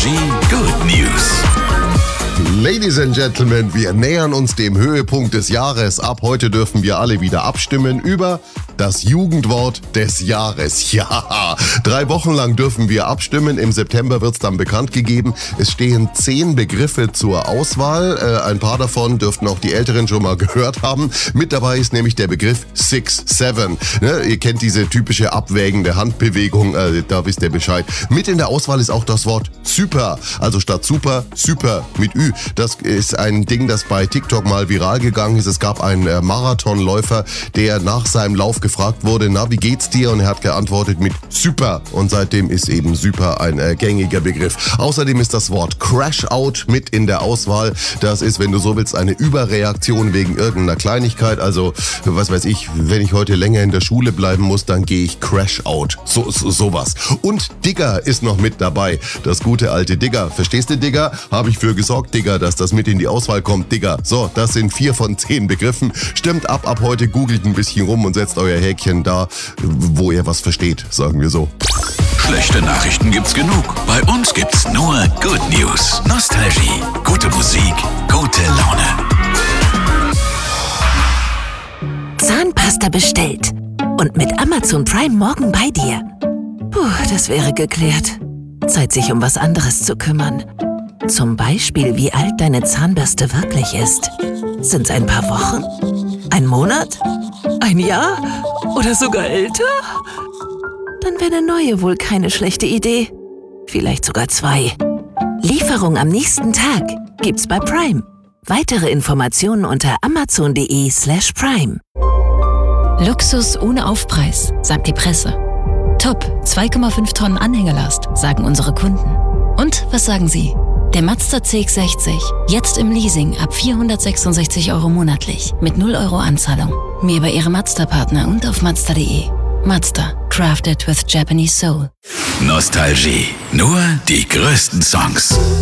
Nostalgie Good News. Ladies and Gentlemen, wir nähern uns dem Höhepunkt des Jahres. Ab heute dürfen wir alle wieder abstimmen über das Jugendwort des Jahres. Ja, 3 Wochen lang dürfen wir abstimmen. Im September wird es dann bekannt gegeben. Es stehen 10 Begriffe zur Auswahl. Ein paar davon dürften auch die Älteren schon mal gehört haben. Mit dabei ist nämlich der Begriff 6-7. Ihr kennt diese typische abwägende Handbewegung, da wisst ihr Bescheid. Mit in der Auswahl ist auch das Wort Super. Also statt Super, Super mit Ü. Das ist ein Ding, das bei TikTok mal viral gegangen ist. Es gab einen Marathonläufer, der nach seinem Lauf gefragt wurde, na, wie geht's dir? Und er hat geantwortet mit Super. Und seitdem ist eben Super ein gängiger Begriff. Außerdem ist das Wort Crash-Out mit in der Auswahl. Das ist, wenn du so willst, eine Überreaktion wegen irgendeiner Kleinigkeit. Also, was weiß ich, wenn ich heute länger in der Schule bleiben muss, dann gehe ich Crash-Out. Sowas. Und Digger ist noch mit dabei. Das gute alte Digger. Verstehst du, Digger? Habe ich für gesorgt, Digger, dass das mit in die Auswahl kommt, Digger. So, das sind 4 von 10 Begriffen. Stimmt ab heute, googelt ein bisschen rum und setzt euer Häkchen da, wo ihr was versteht, sagen wir so. Schlechte Nachrichten gibt's genug. Bei uns gibt's nur Good News. Nostalgie, gute Musik, gute Laune. Zahnpasta bestellt. Und mit Amazon Prime morgen bei dir. Puh, das wäre geklärt. Zeit, sich um was anderes zu kümmern. Zum Beispiel, wie alt deine Zahnbürste wirklich ist. Sind's ein paar Wochen? Ein Monat? Ein Jahr? Oder sogar älter? Dann wäre eine neue wohl keine schlechte Idee. Vielleicht sogar 2. Lieferung am nächsten Tag gibt's bei Prime. Weitere Informationen unter amazon.de/prime. Luxus ohne Aufpreis, sagt die Presse. Top, 2,5 Tonnen Anhängelast, sagen unsere Kunden. Und was sagen Sie? Der Mazda CX-60, jetzt im Leasing ab 466 € monatlich, mit 0 € Anzahlung. Mehr bei Ihrem Mazda-Partner und auf Mazda.de. Mazda, crafted with Japanese soul. Nostalgie, nur die größten Songs.